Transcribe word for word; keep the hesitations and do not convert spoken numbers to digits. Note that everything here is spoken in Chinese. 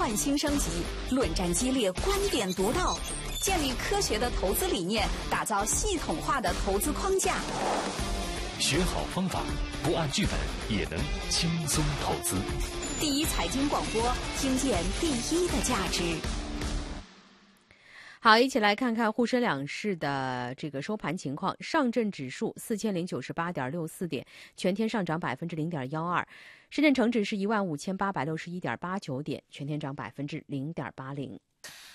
焕新升级，论战激烈，观点独到，建立科学的投资理念，打造系统化的投资框架。 学好方法，不按剧本也能轻松投资。 第一财经广播，听见第一的价值。 好，一起来看看沪深两市的这个收盘情况。上证指数四千零九十八点六四点，全天上涨百分之零点幺二；深圳成指是一万五千八百六十一点八九点，全天涨百分之零点八零。